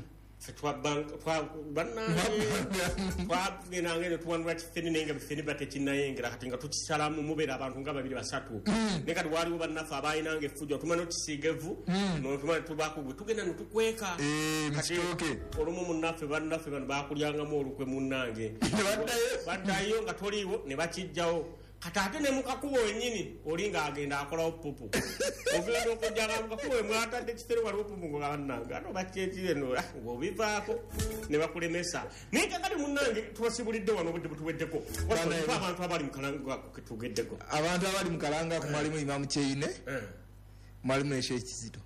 S5: Twagenanga tuwanula kifene naye nga bifene batekinnayengera kati nga tukisalamu mubeera abantu nga babiri basatu naye kati waliwo bannaffe abayinanga efujjo tumane okisiiga evvu notumane tubakugwe tugenda netukweka olumu munnaffe bannaffe bano bakulyangamu olukwe munnange baddayo nga toliiwo ne bakijjawo
S2: kati ate ne mukakuwa wenyini olinga agenda akolawo pupu ogenda okujjanga mukakuwa mwatadde kisere waliwo pupu ngobannanga ano bakyekireno ng'obivaako ne bakulemesa naye kakati munnange tubasibulidde wano obudde butuweddeko wasa abantu abali mukalanga ketugeddeko
S3: abantu abali mukalangako mwalimu Imam Cheine mwalimu ne Sheikh Kizito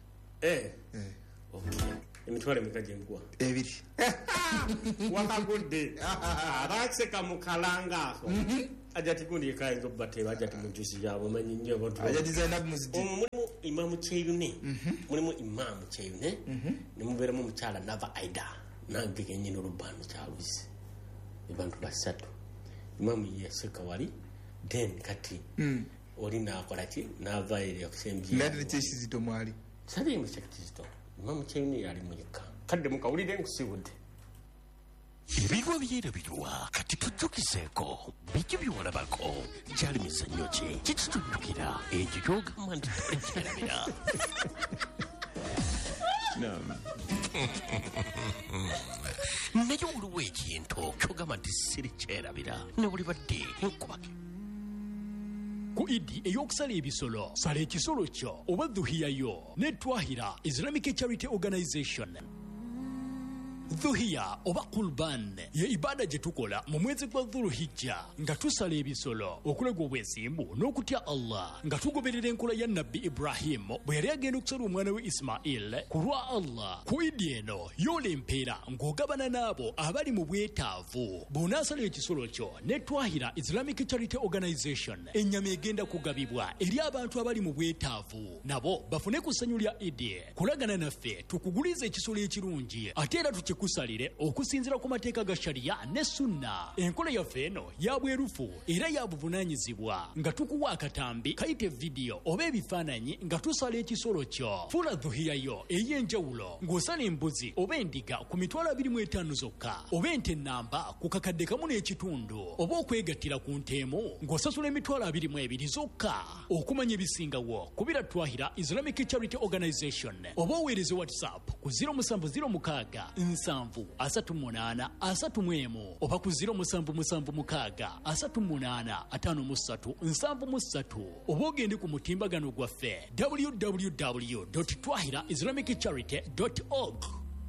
S2: emitwalo emeka gyemugwa
S3: ebiri
S2: wakagudde abaaseka mukalangako ajati kundi ekayinza obbateba ajati mujusi yabo manyi nnyo abantu
S3: ajati Zainab Muzidi
S2: mulimu Imam Cheine mulimu Imam Cheine ne mubeeramu mukyala Nava Aida nange kenyini olubano kyaluzi abantu basatu Imam yaseka wali then kati oli nakola ki nava eri okusembya
S3: ndadde Kizito mwali
S2: sali mu Kizito Imam Cheine yali muyeka kadde mukawulire nkusibudde
S9: ebirwa byerabirwa kati tujjukizeeko biki byewalabako gyali mizannyo ki kikitujjukira ekyo kyogamba nti tolekyerabira naye waliwo ekintu kyogamba nti sirikyerabira ne buli badde nkubake
S6: ku idi ey'okusala ebisolo sala ekisolo kyo oba dhuhiyayo ne Twahira Islamic Charity Organization. Dhuhiya oba Qurban ye ibada gye tukola mu mwezi gwa Dhulhijja nga tusala ebisolo okulega obwesimbu n'okutya Allah nga tugoberera enkola ya Nabbi Ibrahim bwe yali agenda okusala omwana we Ismail ku lwa Allah. Ku idi eno yoola empeera ng'ogabana n'abo abali mu bwetaavu bw'onaasala ekisolo kyo ne Twahira Islamic Charity Organization. Ennyama egenda kugabibwa eri abantu abali mu bwetaavu nabo bafune ku ssanyu lya idi. Kulagana naffe tukuguliza ekisolo ekirungi ate era kusalire okusinzira ku mateeka ga sharia ne sunna. Enkola yaffe eno ya bwerufu era ya buvunaanyizibwa nga tukuwa akatambi kayite vidiyo oba ebifaananyi nga tusala ekisolo kyo. Fula dhuhiyayo ey'enjawulo ng'osala embuzi oba endiga ku mitwalo 25 zokka oba ente nnamba ku kakadde kamu n'ekitundu oba okwegattira ku nteemu ng'osasula emitwalo 22 zokka. Okumanya ebisingawo kubira Twahira Islamic Charity Organization oba oweereze WhatsApp ku 0706 38 oba ku 0776385373 oba ogende ku mutimbagano gwaffe www.twahiraislamiccharity.org.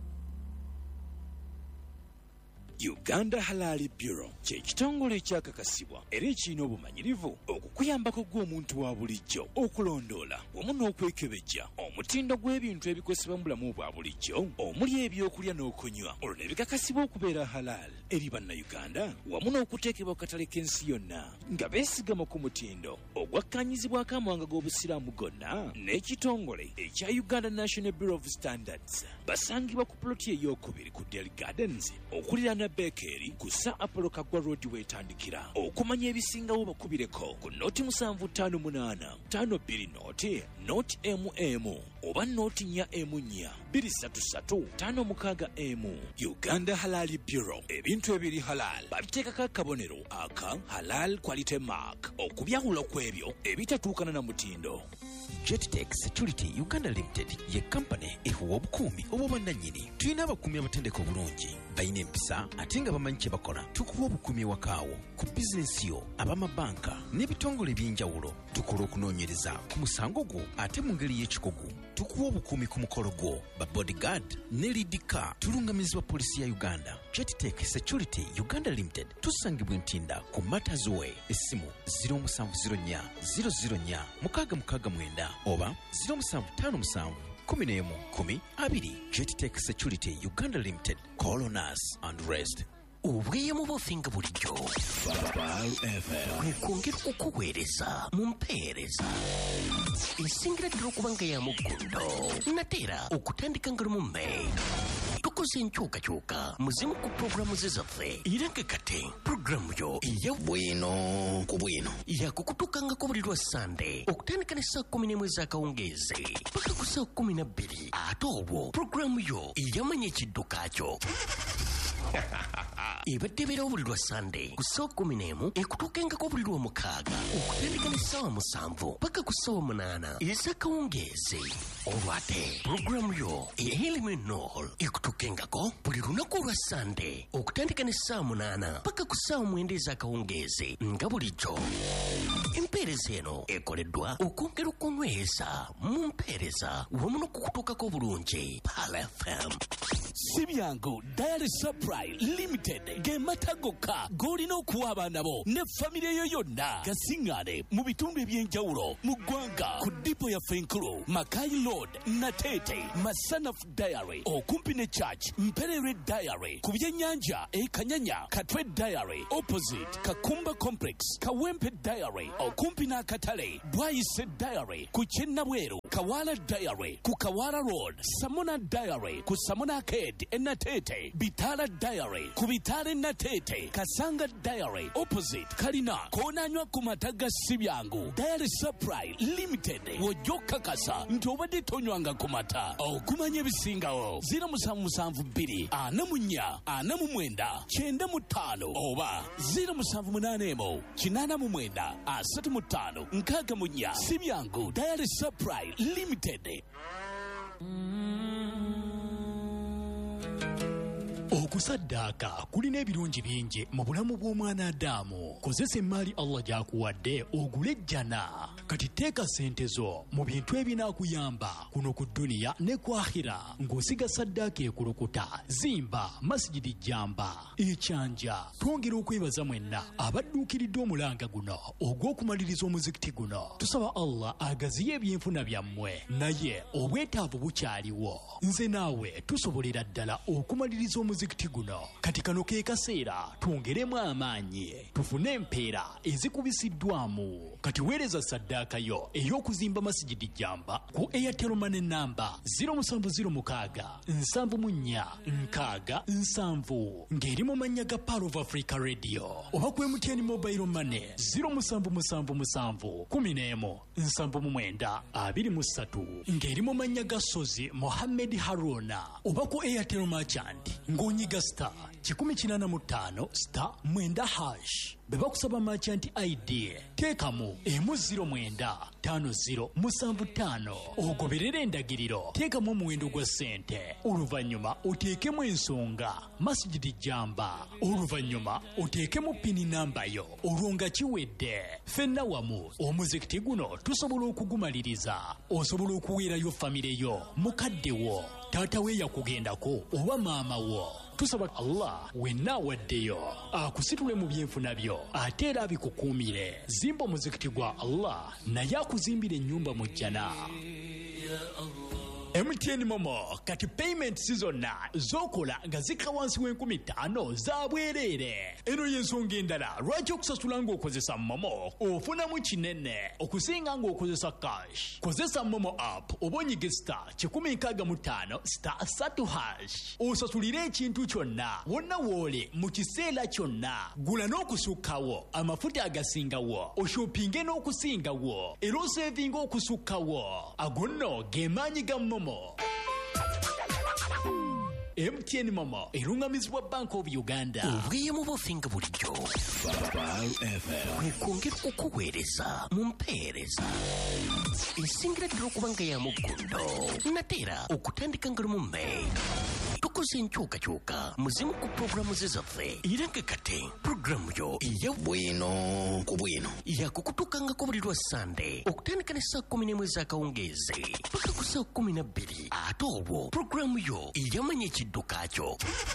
S20: Uganda Halal Bureau ky'ekitongole ekyakakasibwa era ekirina obumanyirivu okukuyambako gw'omuntu wa bulijjo okulondoola wamu n'okwekebejja omutindo gw'ebintu ebikozesebwa mu bulamu bwa bulijjo omuli ebyokulya n'okunywa olwo ne bikakasibwa okubeera halal eri bannayuganda wamu n'okuteekebwa ku katale k'ensi yonna nga beesigama ku mutindo ogwakkanyizibwako amawanga g'obusiraamu gonna n'ekitongole ekya Uganda National Bureau of Standards. Basangibwa ku ploti ey'okubiri ku Dairy Gardens okuliraana Bakery ku Sir Apollo Kagwa Road wetandikira. Okumanya ebisingawo bakubireko ku noti 758 520 noti oba noti 4 233 560 Uganda Halal Bureau. Ebintu ebiri halal babiteekako akabonero aka Halal Quality Mark okubyawula kw'ebyo ebitatuukana na mutindo.
S11: JetTech Security Uganda Limited ye company ehuwa obukuumi obw'obwannannyini. Tulina abakuumi abatendeka obulungi balina empisa ate nga bamanyi kye bakola. Tukuwa obukuumi ewakaawo ku bizinensi yo ab'amabanka n'ebitongole eby'enjawulo. Tukola okunoonyereza ku musango gwo ate mu ngeri y'ekikugu. Tukuwa obukuumi ku mukolo gwo ba bodyguard ne lidika. Tulungamizibwa polisi ya Uganda. JetTech Security Uganda Limited tusangibwa Ntinda ku Matters Way. Essimu 0704 004 669 oba 0757 11 JetTech Security Uganda Limited. Call on us and rest.
S9: obweyamo bwofinga bulijjo kwekongera okukuweereza mu mpeereza esingira ddala okuba nga ya muggundo nateera okutandika nga lumu May tukoze enkyukakyuka muzimu ku puroguramu ze zaffe era nga kati puroguramu yo eya bwino ku bwino yakukutukangako buli lwa Sande okutandika ne saa 11 ez'akawungeezi paka ku saa 12 ate obwo puroguramu yo eyamanya ekidduka kyo ebadde buli lwa Sunday ku ssaawa 11 ekutuukengako buli lw'omukaaga okutandika ne ssaawa 7 paka ku ssaawa 8 ez'akawungeezi. Olwate pulogulaamu yo ey'Eliminal ekutuukengako buli lunaku olwa Sunday okutandika ne ssaawa 8 paka ku ssaawa 9 ez'akawungeezi nga bulijjo. Empeereza eno ekoleddwa okwongera okunyweza mu mpeereza wamu n'okukutuukako obulungi Pala FM.
S20: Si byangu Diary Supply Limited ge mata gokka g'olina okuwa abaana bo ne famire yo yonna gasiŋŋaane mu bitundu eby'enjawulo mu ggwanga ku dipo yaffe enkulu Makai Road Natete Masanafu Diary okumpi ne Church Mperere Diary ku byennyanja Kanyanya Katwe Diary opposite Kakumba Complex Kawempe Diary okumpi n'akatale Bwayise Diary ku Kyennabweru Kawala Diary ku Kawala Road Samona Diary ku Samona Arcade Natete Bitala Diary ku Bitale Natete Kasanga Diary opposite Kalina konanywa ku mataga Sibyangu Diary Supply Limited wojoka kasa nti obadde tonywanga ku mata okumanya ebisingawo 0772 44 49 95 oba 0781 89 35 64 Sibyangu Diary Supply Limited.
S6: Okusaddaaka kulina ebirungi bingi mu bulamu bw'omwana Adamu. Kozesa emmaali Allah gy'akuwadde ogule ejjana. Kati teeka ssente zo mu bintu ebinaakuyamba kuno ku dduniya ne ku akhira ng'osiga saddaaka ekulukuta. Zimba Masjidi Jamba ekyanja. Twongera okwebaza mwenna abadduukiridde omulanga guno ogw'okumaliriza omuzikiti guno. Tusaba Allah agaziye ebyenfuna byammwe naye obwetaavu bukyaliwo. Nze naawe tusobolera ddala okumaliriza omuzikiti guno. Kati kano ke kaseera twongeremu amaanyi tufune empeera ezikubisiddwamu. Kati weereza saddaaka yo ey'okuzimba Masjidi Jamba ku Airtel Money namba 0704 ng'eri mu mannya ga Power of Africa Radio oba ku MTN Mobile Money 0777117923 ng'eri mu mannya ga Sozi Mohammed Haruna oba ku Airtel Merchant ng'onyiga star 155*9# beba kusaba merchant ID teekamu emu095075 ogoberera endagiriro teekamu omuwendo gwa ssente oluvannyuma oteekemu ensonga Masjidi Jamba oluvannyuma oteekemu pini namba yo olwo nga kiwedde. Ffenna wamu omuzikiti guno tusobola okugumaliriza. Osobola okuweerayo famire yo mukadde wo taata we yakugendako oba maama wo. Tusaba Allah wenna awaddeyo akusitule mu byenfuna byo ate era abikukuumire. Zimba omuzikiti gwa Allah naye akuzimbira ennyumba mu jjana. MTN Momo kati payments zonna zokola nga zikka wansi w'50 za bwereere. Eno y'ensonga endala lwaki okusasula ng'okozesa Momo ofunamu kinene okusinga ng'okozesa cash. Kozesa Momo app oba onyige star 155*3#. Osasulire ekintu kyonna wonna woole mu kiseera kyonna. Gula n'okusukkawo amafuta agasingawo oshoppinge n'okusingawo era osevinga okusukkawo. Ago nno ge maanyi ga Momo. MTN Momo erungamizibwa Bank of Uganda.
S9: Obweyamo bw'ofinga bulijjo wekwongera okukuweereza mu mpeereza esingira ddala okuba nga ya muggundo nateera okutandika nga lumu May. Tukoze enkyukakyuka muzimu ku pulogulaamu ze zaffe era nga kati pulogulaamu yo eya bwino ku bwino yakukutukangako buli lwa Sunday okutandika ne saa 11 ez'akawungeezi paka ku saa 12 ate olwo pulogulaamu yo eyamanya ekidduka kyo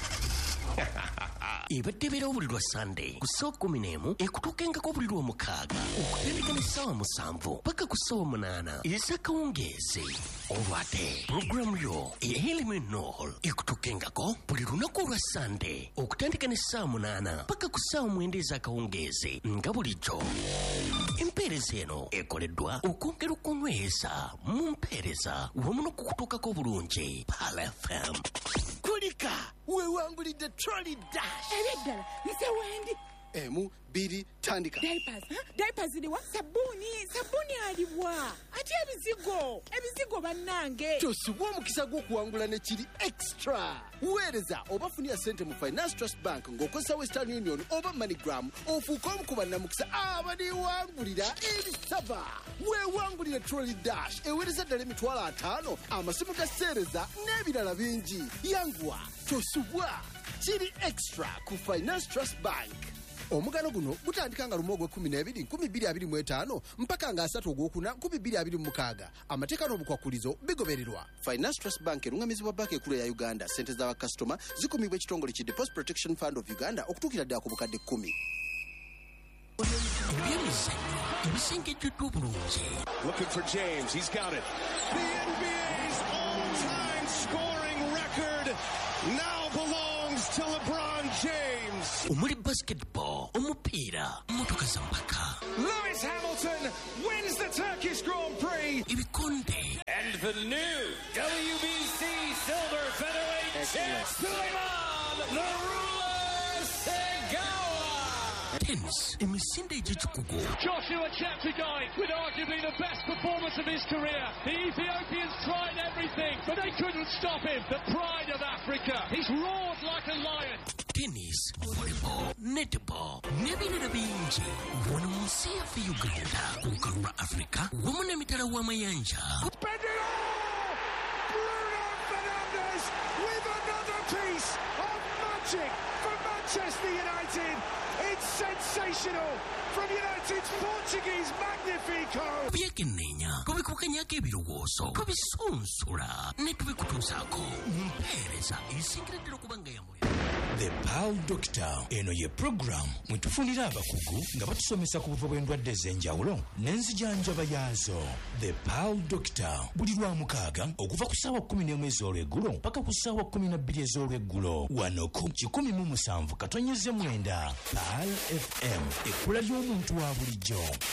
S9: ebadde beerawo buli lwa Sunday ku ssaawa 11 ekutuukengako buli lw'omukaaga okutandika ne ssaawa 7 paka ku ssaawa 8 ez'akawungeezi. Olwate pulogulaamu yo ey'Eliminal ekutuukengako buli lunaku olwa Sunday okutandika ne ssaawa 8 paka ku ssaawa 9 ez'akawungeezi nga bulijjo. Empeereza eno ekoleddwa okwongera okunyweza mu mpeereza wamu n'okukutuukako obulungi Pala FM.
S7: Kulika wewangulidde Trolley Dash.
S8: Eby'eddala nze wendi
S7: emu 2 tandika.
S8: Diapers liwa sabuni aliwa ate ebizigo bannange
S7: tosubwa omukisa gw'okuwangula ne kiri extra. Weereza obafunira ssente mu Finance Trust Bank ng'okozesa Western Union oba MoneyGram ofuuke omu ku bannamukisa abaliwangulira ebisava. Weewangulire Trolley Dash eweereza ddala $5,000 amasimu ga seereza n'ebirala bingi. Yanguwa tosubwa kiri extra ku Finance Trust Bank. Omugano guno gutandika nga 12/12/2025 mpaka nga 3/4/2026. Amateeka n'obukwakulizo bigobererwa. Finance Trust Bank erungamizibwa banka ekkulu ya Uganda. Ssente z'abakasitoma zikumibwa ekitongole ki Deposit Protection Fund of Uganda okutuukira ddala ku bukadde 10.
S21: Looking for James, he's got it. The NBA's all-time scoring record now belongs to LeBron James.
S9: Omuli basketball, omupiira, motoka za mpaka.
S21: Lewis Hamilton wins the Turkish Grand Prix.
S9: Ibikonde.
S21: And the new WBC Silver Featherweight champ, Suleiman the Ruler Segawa.
S9: Tennis, emisinde egy'ekikugu.
S22: Joshua Cheptegei with arguably the best performance of his career. The Ethiopians tried everything, but they couldn't stop him. The pride of Africa. He's roared like a lion.
S9: Tennis, volleyball, netball, n'ebirala bingi. Wano mu nsi yaffe Uganda, ku lukalu lwa Afrika, wamu n'emitala w'amayanja.
S21: Bruno Fernandes with another piece of magic for Manchester United. It's sensational from United's Portuguese Magnifico.
S9: Byekenneenya tubikukanyako ebirowoozo tubisunsula ne tubikutuusaako mu mpeereza esingireddera okuba nga yamulira.
S23: The Pearl Doctor. Eno ye program mwetufunira abakugu nga batusomesa ku buva bw'endwadde ez'enjawulo n'enzijanjaba yaazo. The Pearl Doctor. Buli Lwamukaaga okuva ku ssaawa 11 ez'olweggulo mpaka ku ssaawa 12 ez'olweggulo. Wano ku 107.9 Pearl FM. Ekkula ly'omuntu wa bulijjo.